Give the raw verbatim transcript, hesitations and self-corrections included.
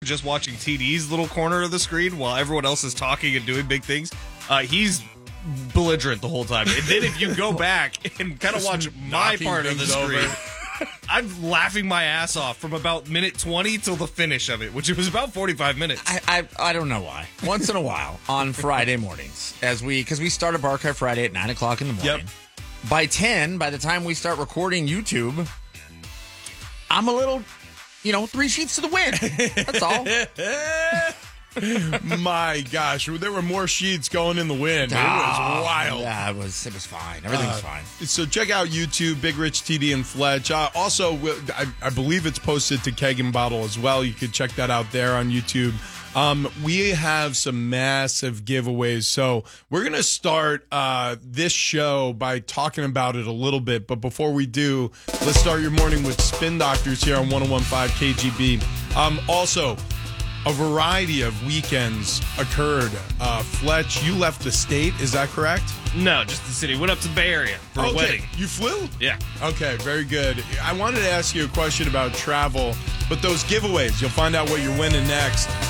just watching T D's little corner of the screen while everyone else is talking and doing big things, uh, he's belligerent the whole time. And then if you go back and kind of watch my part of the screen, I'm laughing my ass off from about minute twenty till the finish of it, which it was about forty-five minutes. I I, I don't know why. Once in a while on Friday mornings, as we because we start a Barcade Friday at nine o'clock in the morning. Yep. By ten, by the time we start recording YouTube, I'm a little, you know, three sheets to the wind. That's all. My gosh, there were more sheets going in the wind. It was Oh, wild. Yeah, it was. It was fine. Everything was Uh, fine. So check out YouTube, Big Rich, T D, and Fletch. Uh, also, I, I believe it's posted to Keg and Bottle as well. You can check that out there on YouTube. Um, we have some massive giveaways. So we're going to start uh, this show by talking about it a little bit. But before we do, let's start your morning with Spin Doctors here on one oh one point five K G B. Um, also, a variety of weekends occurred. Uh, Fletch, you left the state. Is that correct? No, just the city. Went up to the Bay Area for okay. a wedding. You flew? Yeah. Okay, very good. I wanted to ask you a question about travel, but those giveaways, you'll find out what you're winning next.